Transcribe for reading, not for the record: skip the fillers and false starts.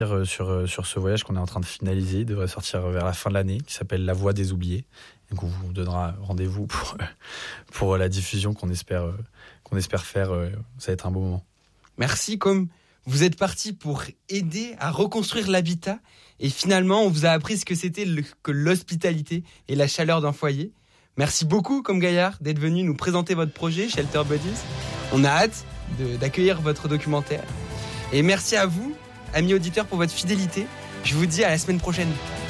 sur ce voyage qu'on est en train de finaliser. Il devrait sortir vers la fin de l'année, qui s'appelle La Voix des Oubliés. Donc on vous donnera rendez-vous pour la diffusion qu'on espère faire. Ça va être un beau moment. Merci. Comme vous êtes parti pour aider à reconstruire l'habitat et finalement on vous a appris ce que c'était que l'hospitalité et la chaleur d'un foyer. Merci beaucoup Comme Gaillard d'être venu nous présenter votre projet Shelter Buddies. On a hâte d'accueillir votre documentaire. Et merci à vous, amis auditeurs, pour votre fidélité. Je vous dis à la semaine prochaine.